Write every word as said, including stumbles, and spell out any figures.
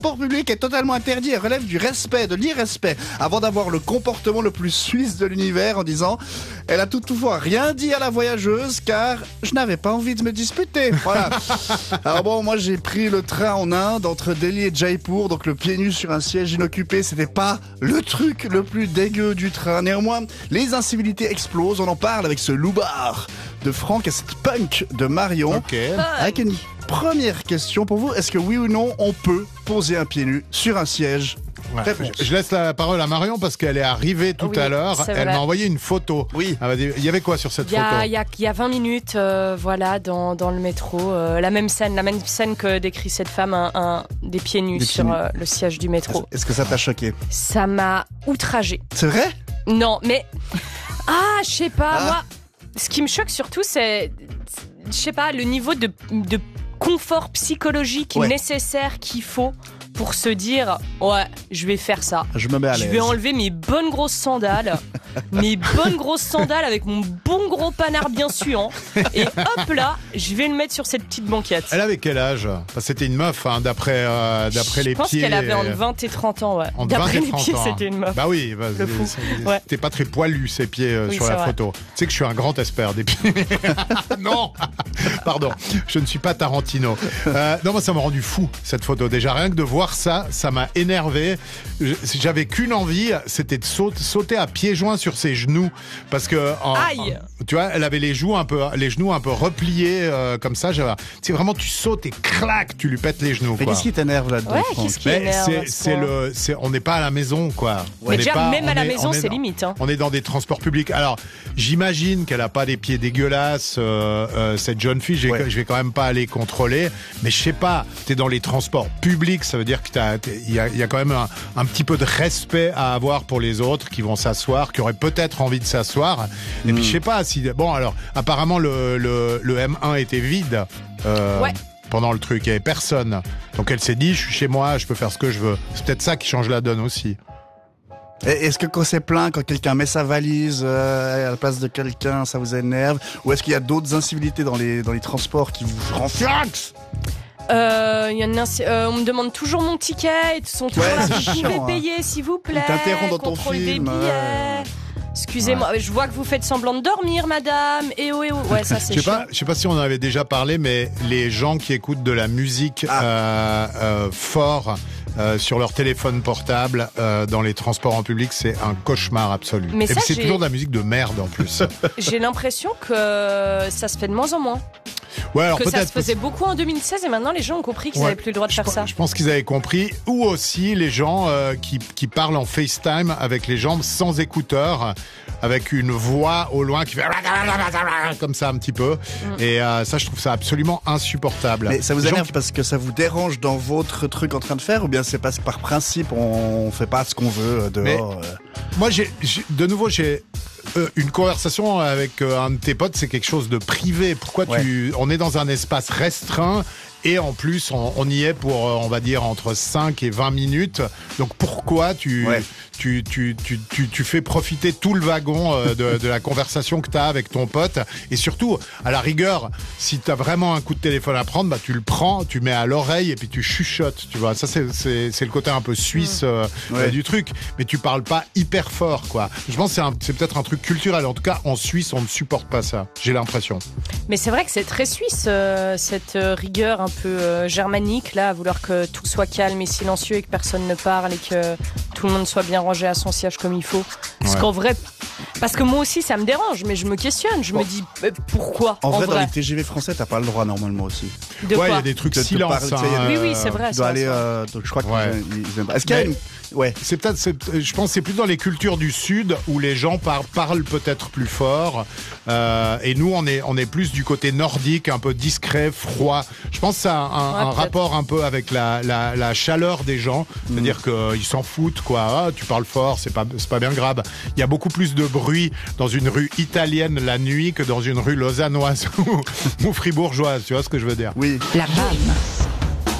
transport public est totalement interdit et relève du respect, de l'irrespect, avant d'avoir le comportement le plus suisse de l'univers en disant « Elle a toutefois rien dit à la voyageuse car je n'avais pas envie de me disputer. » Voilà. Alors bon, moi j'ai pris le train en Inde entre Delhi et Jaipur, donc le pied nu sur un siège inoccupé, c'était pas le truc le plus dégueu du train. Néanmoins, les incivilités explosent, on en parle avec ce loupard de Franck et cette punk de Marion. Okay. Avec une première question pour vous, est-ce que oui ou non on peut poser un pied nu sur un siège? Ouais. Je, je laisse la parole à Marion parce qu'elle est arrivée tout oui, à l'heure. Elle m'a envoyé une photo. Oui. Il y avait quoi sur cette il y a, photo? Il y a, il y a vingt minutes, euh, voilà, dans, dans le métro, euh, la même scène, la même scène que décrit cette femme, un, un, des pieds nus des sur pieds nus. Euh, le siège du métro. Est-ce que ça t'a choqué? Ça m'a outragée. C'est vrai? Non, mais ah, je sais pas. Ah. Moi, ce qui me choque surtout, c'est, je sais pas, le niveau de, de confort psychologique Ouais. nécessaire qu'il faut pour se dire ouais, je vais faire ça. Je me mets à Je l'aise. vais enlever mes bonnes grosses sandales, mes bonnes grosses sandales avec mon bon gros panard bien suant, et hop là, je vais le mettre sur cette petite banquette. Elle avait quel âge? Enfin, c'était une meuf, hein, d'après euh, d'après les Je pense pieds. qu'elle avait entre vingt et trente ans, ouais. Entre D'après vingt et les trente pieds, ans. c'était une meuf. Bah oui, bah, Le fou. c'est- Ouais. C'était pas très poilu ses pieds euh, Oui, sur c'est la vrai. photo. Tu sais que je suis un grand expert des pieds. Non, pardon, je ne suis pas Tarantino. Euh, non, moi ça m'a rendu fou cette photo. Déjà rien que de voir ça, ça m'a énervé. Je- J'avais qu'une envie, c'était de sauter, sauter à pieds joints sur ses genoux parce que en- Aïe. en- tu vois, elle avait les joues un peu, les genoux un peu repliés euh, comme ça. J'avais, c'est vraiment tu sautes et clac, tu lui pètes les genoux. Mais quoi. qu'est-ce qui t'énerve là-dedans, Ouais, Franck? qu'est-ce qui Mais énerve à c'est, ce c'est point. le, c'est, on n'est pas à la maison, quoi. On Mais n'est déjà, pas- même à on la est- maison, on est c'est dans- limite. Hein. On est dans des transports publics. Alors, j'imagine qu'elle a pas des pieds dégueulasses, euh, euh, cette jeune fille. Je vais, Ouais. je vais quand même pas aller contrôler. Mais je sais pas, t'es dans les transports publics, ça veut dire que t'as, il y a, il y a quand même un, un petit peu de respect à avoir pour les autres qui vont s'asseoir, qui auraient peut-être envie de s'asseoir. Et puis, je sais pas si, bon, alors, apparemment, le, le, le M un était vide. Euh, Ouais. Pendant le truc, il n'y avait personne. Donc elle s'est dit, je suis chez moi, je peux faire ce que je veux. C'est peut-être ça qui change la donne aussi. Et Est-ce que quand c'est plein, quand quelqu'un met sa valise euh, à la place de quelqu'un, ça vous énerve? Ou est-ce qu'il y a d'autres incivilités dans les, dans les transports qui vous renflaxent? Euh, il y en a, euh, on me demande toujours mon ticket, ils sont toujours Ouais, là, c'est vous chiant, pouvez hein. payer s'il vous plaît. Ils t'interrompent dans ton contrôle film, des billets. ouais. Excusez-moi, je vois que vous faites semblant de dormir, madame. Eh oh, eh oh. Ouais, ça c'est Je sais chiant. pas, je sais pas si on en avait déjà parlé, mais les gens qui écoutent de la musique Ah. euh, euh, fort euh, sur leur téléphone portable euh, dans les transports en public, c'est un cauchemar absolu. Mais Et ça, puis c'est j'ai- toujours de la musique de merde en plus. J'ai l'impression que ça se fait de moins en moins. Ouais, alors Que ça peut-être. se faisait beaucoup en deux mille seize et maintenant les gens ont compris qu'ils Ouais, n'avaient plus le droit de je faire pense- ça. Je pense qu'ils avaient compris. Ou aussi les gens euh, qui, qui parlent en FaceTime avec les gens sans écouteurs, avec une voix au loin qui fait comme ça un petit peu. Mm. Et euh, ça, je trouve ça absolument insupportable. Mais ça vous Les gens énerve parce que ça vous dérange dans votre truc en train de faire? Ou bien c'est parce que par principe on fait pas ce qu'on veut euh, dehors? euh Moi, j'ai, j'ai- de nouveau, j'ai euh, une conversation avec euh, un de tes potes, c'est quelque chose de privé. Pourquoi Ouais. tu, on est dans un espace restreint et en plus, on, on y est pour, euh, on va dire, entre cinq et vingt minutes. Donc pourquoi tu, Ouais. tu, tu, tu, tu, tu fais profiter tout le wagon euh, de, de la conversation que tu as avec ton pote? Et surtout, à la rigueur, si tu as vraiment un coup de téléphone à prendre, bah, tu le prends, tu mets à l'oreille et puis tu chuchotes. Tu vois, ça, c'est, c'est, c'est le côté un peu suisse euh, Ouais. euh, du truc. Mais tu parles pas hyper fort, quoi. Je pense que c'est, un- c'est peut-être un truc culturel. En tout cas, en Suisse, on ne supporte pas ça. J'ai l'impression. Mais c'est vrai que c'est très suisse, euh, cette euh, rigueur un peu euh, germanique, là, à vouloir que tout soit calme et silencieux et que personne ne parle et que tout le monde soit bien rangé à son siège comme il faut. Parce Ouais. qu'en vrai, parce que moi aussi ça me dérange, mais je me questionne, je Bon. me dis euh, pourquoi En, vrai, dans les T G V français, t'as pas le droit normalement aussi. De ouais, il y quoi a des trucs De te silence. parler, tu sais, il y a hein, des- Oui, oui, c'est vrai. Tu dois ça, aller. ça. Euh, donc je crois qu'ils Ouais. aiment- ils aiment pas. Est-ce qu'il y a Mais- une... Ouais. C'est peut-être, c'est- je pense, que c'est plus dans les cultures du Sud où les gens par- parlent peut-être plus fort. Euh, et nous, on est, on est plus du côté nordique, un peu discret, froid. Je pense que ça a un, Ouais, un peut-être. rapport un peu avec la, la, la chaleur des gens. C'est-à-dire qu'ils s'en foutent, quoi. Ah, tu parles fort, c'est pas, c'est pas bien grave. Il y a beaucoup plus de bruit dans une rue italienne la nuit que dans une rue lausannoise ou, ou fribourgeoise. Tu vois ce que je veux dire? Oui. La B A M.